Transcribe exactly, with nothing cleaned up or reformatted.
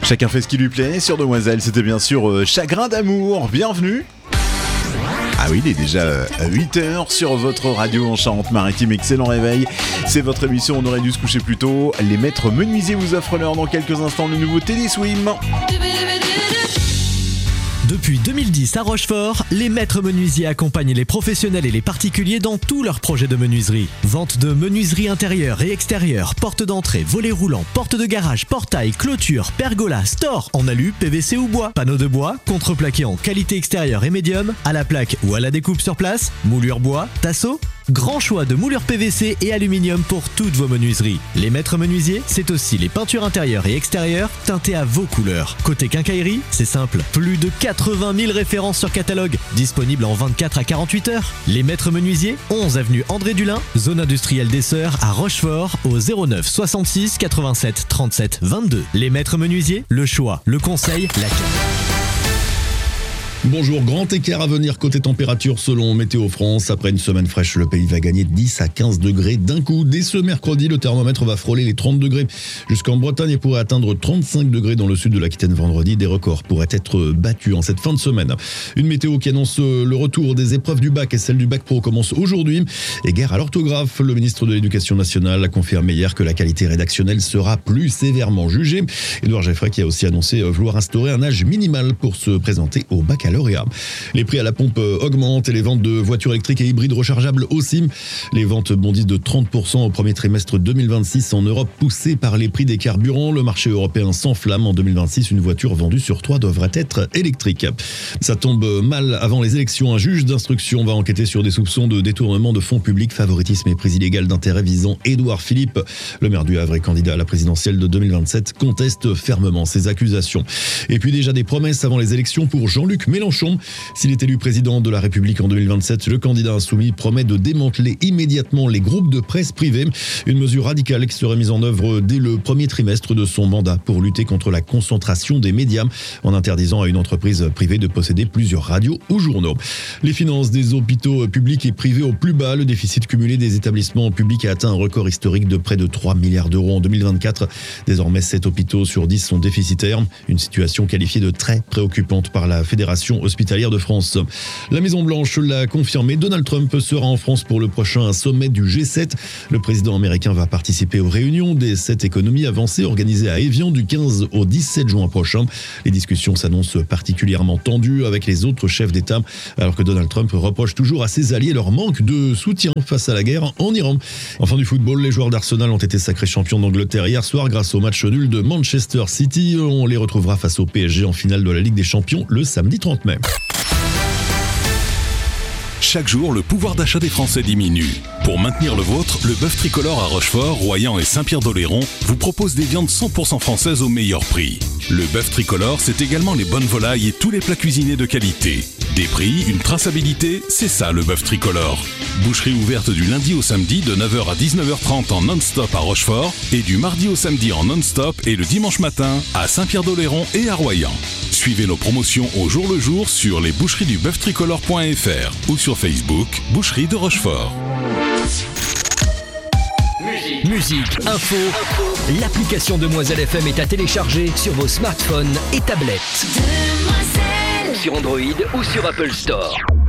Chacun fait ce qui lui plaît sur Demoiselle, c'était bien sûr euh, Chagrin d'amour, bienvenue. Ah oui, il est déjà euh, huit heures sur votre radio en Charente-Maritime, excellent réveil. C'est votre émission, on aurait dû se coucher plus tôt. Les maîtres menuisiers vous offrent l'heure dans quelques instants, le nouveau Teddy Swim. Depuis deux mille dix à Rochefort, les maîtres menuisiers accompagnent les professionnels et les particuliers dans tous leurs projets de menuiserie. Vente de menuiserie intérieure et extérieure, porte d'entrée, volets roulants, porte de garage, portail, clôture, pergola, store en alu, P V C ou bois, panneaux de bois, contreplaqué en qualité extérieure et médium, à la plaque ou à la découpe sur place, moulure bois, tasseau. Grand choix de moulures P V C et aluminium pour toutes vos menuiseries. Les maîtres menuisiers, c'est aussi les peintures intérieures et extérieures teintées à vos couleurs. Côté quincaillerie, c'est simple, plus de quatre-vingt mille références sur catalogue, disponibles en vingt-quatre à quarante-huit heures. Les maîtres menuisiers, onze avenue André Dulin, zone industrielle des Sœurs à Rochefort, au zéro neuf soixante-six quatre-vingt-sept trente-sept vingt-deux. Les maîtres menuisiers, le choix, le conseil, la qualité. Bonjour, grand écart à venir côté température selon Météo France. Après une semaine fraîche, le pays va gagner dix à quinze degrés d'un coup. Dès ce mercredi, le thermomètre va frôler les trente degrés jusqu'en Bretagne et pourrait atteindre trente-cinq degrés dans le sud de l'Aquitaine vendredi. Des records pourraient être battus en cette fin de semaine. Une météo qui annonce le retour des épreuves du bac et celle du bac pro commence aujourd'hui. Et guerre à l'orthographe, le ministre de l'Éducation nationale a confirmé hier que la qualité rédactionnelle sera plus sévèrement jugée. Édouard Geoffrey qui a aussi annoncé vouloir instaurer un âge minimal pour se présenter au baccalauréat. Les prix à la pompe augmentent et les ventes de voitures électriques et hybrides rechargeables aussi. Les ventes bondissent de trente pour cent au premier trimestre deux mille vingt-six en Europe, poussées par les prix des carburants. Le marché européen s'enflamme. En deux mille vingt-six, une voiture vendue sur trois devrait être électrique. Ça tombe mal avant les élections. Un juge d'instruction va enquêter sur des soupçons de détournement de fonds publics, favoritisme et prise illégale d'intérêt visant Édouard Philippe. Le maire du Havre et candidat à la présidentielle de deux mille vingt-sept conteste fermement ces accusations. Et puis déjà des promesses avant les élections pour Jean-Luc Mélenchon. S'il est élu président de la République en deux mille vingt-sept, le candidat insoumis promet de démanteler immédiatement les groupes de presse privés. Une mesure radicale qui serait mise en œuvre dès le premier trimestre de son mandat pour lutter contre la concentration des médias en interdisant à une entreprise privée de posséder plusieurs radios ou journaux. Les finances des hôpitaux publics et privés au plus bas. Le déficit cumulé des établissements publics a atteint un record historique de près de trois milliards d'euros en deux mille vingt-quatre. Désormais, sept hôpitaux sur dix sont déficitaires. Une situation qualifiée de très préoccupante par la Fédération hospitalière de France. La Maison-Blanche l'a confirmé, Donald Trump sera en France pour le prochain sommet du G sept. Le président américain va participer aux réunions des sept économies avancées organisées à Évian du quinze au dix-sept juin prochain. Les discussions s'annoncent particulièrement tendues avec les autres chefs d'État, alors que Donald Trump reproche toujours à ses alliés leur manque de soutien face à la guerre en Iran. Enfin du football, les joueurs d'Arsenal ont été sacrés champions d'Angleterre hier soir grâce au match nul de Manchester City. On les retrouvera face au P S G en finale de la Ligue des Champions le samedi trente mai. Chaque jour, le pouvoir d'achat des Français diminue. Pour maintenir le vôtre, le bœuf tricolore à Rochefort, Royan et Saint-Pierre-d'Oléron vous propose des viandes cent pour cent françaises au meilleur prix. Le bœuf tricolore, c'est également les bonnes volailles et tous les plats cuisinés de qualité. Des prix, une traçabilité, c'est ça le bœuf tricolore. Boucherie ouverte du lundi au samedi de neuf heures à dix-neuf heures trente en non-stop à Rochefort et du mardi au samedi en non-stop et le dimanche matin à Saint-Pierre-d'Oléron et à Royan. Suivez nos promotions au jour le jour sur les boucheries du bœuf tricolore point f r ou sur Facebook, Boucherie de Rochefort. Musique, Musique info, info. L'application Demoiselle F M est à télécharger sur vos smartphones et tablettes. Demoiselle. Sur Android ou sur Apple Store.